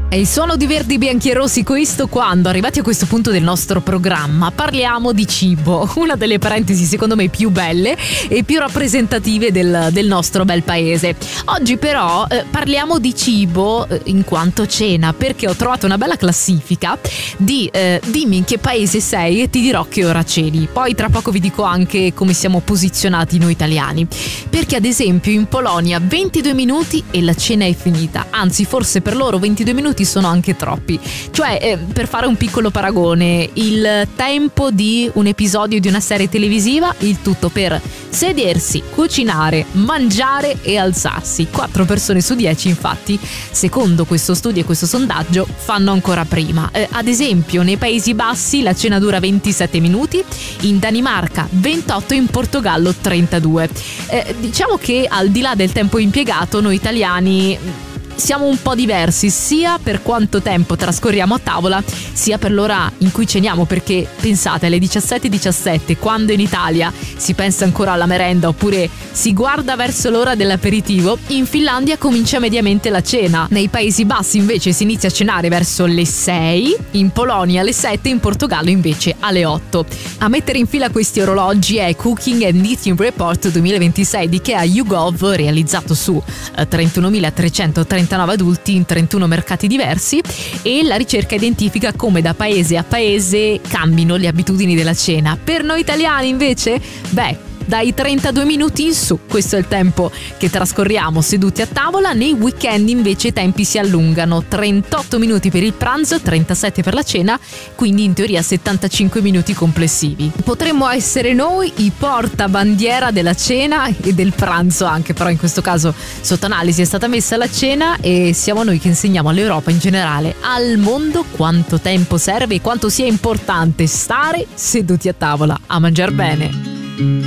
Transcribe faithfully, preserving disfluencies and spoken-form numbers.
È il suono di Verdi, Bianchi e Rossi, questo quando, arrivati a questo punto del nostro programma, parliamo di cibo, una delle parentesi secondo me più belle e più rappresentative del, del nostro bel paese. Oggi però eh, parliamo di cibo eh, in quanto cena, perché ho trovato una bella classifica di eh, dimmi in che paese sei e ti dirò che ora ceni. Poi tra poco vi dico anche come siamo posizionati noi italiani, perché ad esempio in Polonia ventidue minuti e la cena è finita, anzi forse per loro ventidue minuti sono anche troppi. Cioè, eh, per fare un piccolo paragone, il tempo di un episodio di una serie televisiva, il tutto per sedersi, cucinare, mangiare e alzarsi. Quattro persone su dieci, infatti, secondo questo studio e questo sondaggio, fanno ancora prima. Eh, ad esempio, nei Paesi Bassi la cena dura ventisette minuti, in Danimarca ventotto, in Portogallo trentadue. Eh, diciamo che al di là del tempo impiegato, noi italiani siamo un po' diversi, sia per quanto tempo trascorriamo a tavola, sia per l'ora in cui ceniamo, perché pensate, alle diciassette e diciassette, quando in Italia si pensa ancora alla merenda oppure si guarda verso l'ora dell'aperitivo, in Finlandia comincia mediamente la cena. Nei Paesi Bassi invece si inizia a cenare verso le sei, in Polonia alle sette, in Portogallo invece alle otto. A mettere in fila questi orologi è Cooking and Eating Report duemilaventisei di Ikea YouGov, realizzato su eh, trentunomilatrecentotrenta adulti in trentuno mercati diversi, e la ricerca identifica come da paese a paese cambino le abitudini della cena. Per noi italiani invece, beh, dai trentadue minuti in su, questo è il tempo che trascorriamo seduti a tavola. Nei weekend invece i tempi si allungano, trentotto minuti per il pranzo, trentasette per la cena, quindi in teoria settantacinque minuti complessivi. Potremmo essere noi i portabandiera della cena e del pranzo anche, però in questo caso sotto analisi è stata messa la cena e siamo noi che insegniamo all'Europa in generale, al mondo, quanto tempo serve e quanto sia importante stare seduti a tavola a mangiar bene.